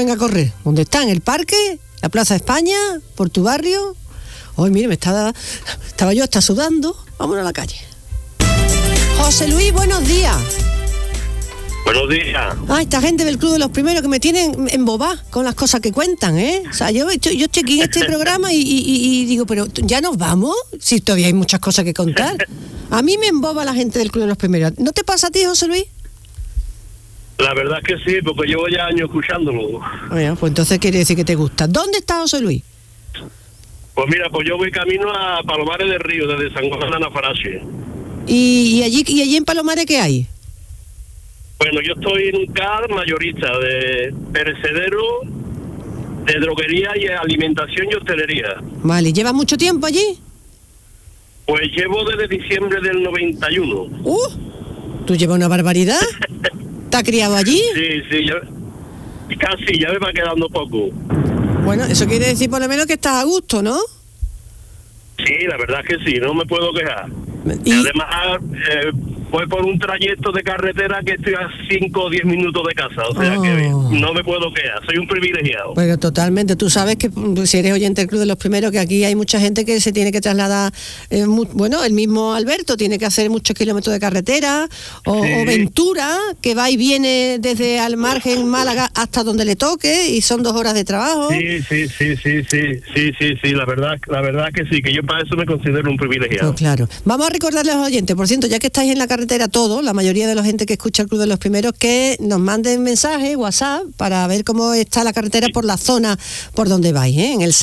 venga a correr. ¿Dónde está? ¿En el parque? ¿La Plaza España? ¿Por tu barrio? Hoy, mire, estaba yo hasta sudando. Vámonos a la calle. José Luis, buenos días. Buenos días. Esta gente del Club de los Primeros que me tienen embobada con las cosas que cuentan, ¿eh? O sea, yo estoy aquí en este programa y digo, pero ¿ya nos vamos? Si todavía hay muchas cosas que contar. A mí me emboba la gente del Club de los Primeros. ¿No te pasa a ti, José Luis? La verdad es que sí, porque llevo ya años escuchándolo. Bueno, pues entonces quiere decir que te gusta. ¿Dónde está José Luis? Pues mira, pues yo voy camino a Palomares del Río, desde San Juan de Anafarache. ¿Y allí en Palomares qué hay? Bueno, yo estoy en un CAR mayorista de perecedero, de droguería y alimentación y hostelería. Vale, ¿llevas mucho tiempo allí? Pues llevo desde diciembre del 91. ¿Tú llevas una barbaridad? ¿Te has criado allí? Sí, casi, ya me va quedando poco. Bueno, eso quiere decir por lo menos que estás a gusto, ¿no? Sí, la verdad es que sí, no me puedo quejar. Y además, voy por un trayecto de carretera que estoy a 5 o 10 minutos de casa, o sea que no me puedo quejar, soy un privilegiado. Pero totalmente, tú sabes que si eres oyente del Club de los Primeros, que aquí hay mucha gente que se tiene que trasladar, el mismo Alberto tiene que hacer muchos kilómetros de carretera, o Ventura, que va y viene desde Almargen, Málaga, hasta donde le toque, y son 2 horas de trabajo. Sí, la verdad que sí, que yo para eso me considero un privilegiado. Pues claro. Vamos a recordarles a los oyentes, por cierto, ya que estáis en la carretera todos, la mayoría de la gente que escucha el Club de los Primeros, que nos manden mensajes, WhatsApp, para ver cómo está la carretera por la zona por donde vais, en el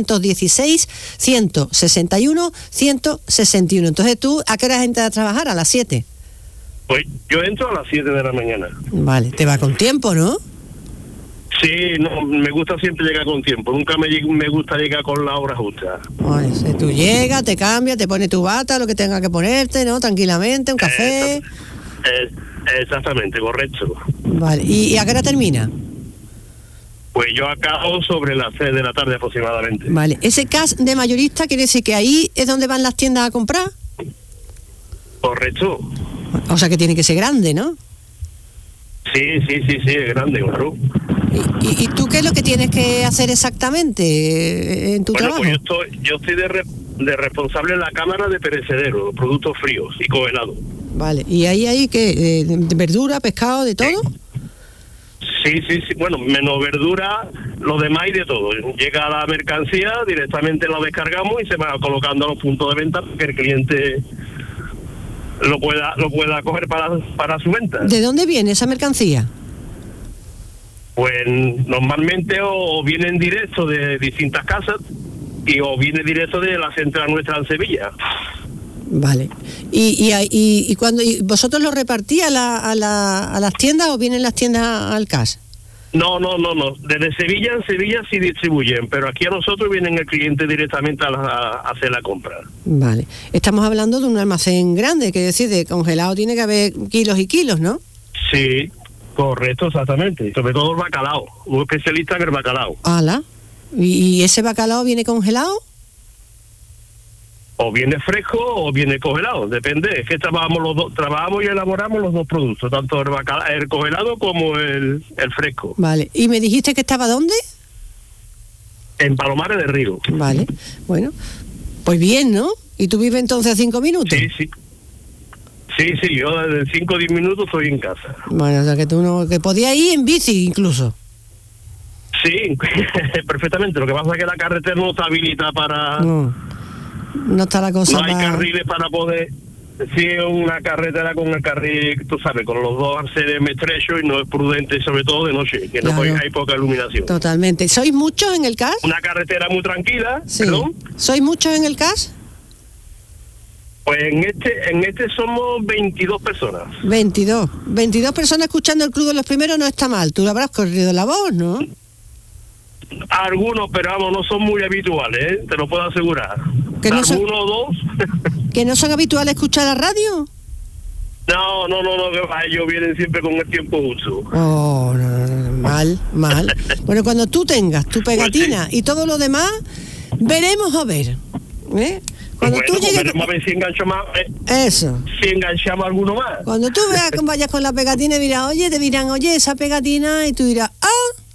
616-161-161. Entonces tú, ¿a qué hora entras a trabajar? ¿A las 7? Pues yo entro a las 7 de la mañana. Vale, te va con tiempo, ¿no? Sí, no, me gusta siempre llegar con tiempo, nunca me gusta llegar con la hora justa. Pues, tú llegas, te cambias, te pones tu bata, lo que tenga que ponerte, ¿no? Tranquilamente, un café. Exactamente, correcto. Vale, ¿y a qué hora termina? Pues yo acabo sobre las 6 de la tarde aproximadamente. Vale, ese CAS de mayorista quiere decir que ahí es donde van las tiendas a comprar. Correcto. O sea que tiene que ser grande, ¿no? Sí, es grande, claro. ¿Y tú qué es lo que tienes que hacer exactamente en tu trabajo? Pues yo estoy de responsable en la cámara de perecederos, productos fríos y congelados. Vale, ¿y ahí hay qué? ¿Verdura, pescado, de todo? Sí, bueno, menos verdura, lo demás y de todo. Llega la mercancía, directamente la descargamos y se va colocando a los puntos de venta para que el cliente lo pueda coger para su venta. ¿De dónde viene esa mercancía? Pues normalmente o vienen directo de distintas casas o viene directo de la central nuestra en Sevilla. Vale. ¿Y cuando vosotros lo repartís a las tiendas o vienen las tiendas al CAS? No. Desde Sevilla, en Sevilla sí distribuyen, pero aquí a nosotros vienen el cliente directamente a hacer la compra. Vale. Estamos hablando de un almacén grande, que decir, de congelado tiene que haber kilos y kilos, ¿no? Sí, correcto, exactamente. Sobre todo el bacalao, un especialista en el bacalao. ¡Hala! ¿Y ese bacalao viene congelado? O viene fresco o viene congelado, depende. Es que trabajamos y elaboramos los dos productos, tanto el congelado como el fresco. Vale, ¿y me dijiste que estaba dónde? En Palomares del Río. Vale, bueno, pues bien, ¿no? ¿Y tú vives entonces a 5 minutos? Sí, yo desde 5 o 10 minutos estoy en casa. Bueno, o sea que que podías ir en bici incluso. Sí, perfectamente. Lo que pasa es que la carretera no está habilitada para... No está la cosa. No hay carriles para poder... Sí, una carretera con el carril, tú sabes, con los dos arcenes estrechos y no es prudente, sobre todo de noche, que no hay poca iluminación. Totalmente. ¿Sois muchos en el CAS? Una carretera muy tranquila, sí. ¿Perdón? ¿Sois muchos en el CAS? Pues en este somos 22 personas. 22 personas escuchando el Club de los Primeros no está mal. Tú lo habrás corrido la voz, ¿no? Algunos, pero vamos, no son muy habituales, te lo puedo asegurar. ¿Que no son, uno o dos? ¿Que no son habituales escuchar la radio? No, ellos vienen siempre con el tiempo justo. Oh, no, mal. Bueno, cuando tú tengas tu pegatina pues sí. Y todo lo demás, veremos a ver. Cuando tú llegues... veremos a ver si engancho más. Eso. Si enganchamos alguno más. Cuando tú vayas con la pegatina, te dirán, oye, esa pegatina, y tú dirás,